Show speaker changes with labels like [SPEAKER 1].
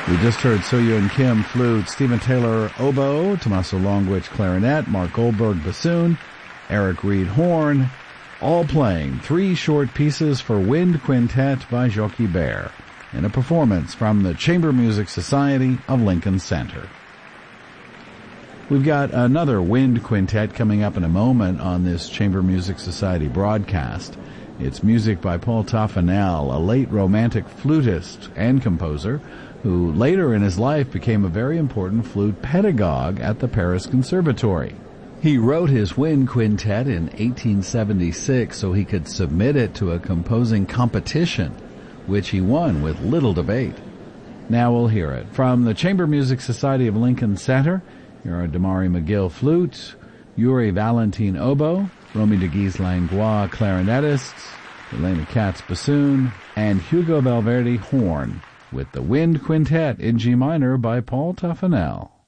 [SPEAKER 1] We just heard So-Yun Kim flute, Stephen Taylor oboe, Tommaso Longwich clarinet, Mark Goldberg bassoon, Eric Reed horn, all playing 3 short pieces for wind quintet by Jockey Bear in a performance from the Chamber Music Society of Lincoln Center. We've got another wind quintet coming up in a moment on this Chamber Music Society broadcast. It's music by Paul Toffanel, a late romantic flutist and composer who later in his life became a very important flute pedagogue at the Paris Conservatory. He wrote his wind quintet in 1876 so he could submit it to a composing competition, which he won with little debate. Now we'll hear it. From the Chamber Music Society of Lincoln Center, here are Damari McGill flute, Yuri Valentin oboe, Romy de Guise Langlois clarinetists, Elena Katz bassoon, and Hugo Valverde horn, with the Wind Quintet in G minor by Paul Toffanel.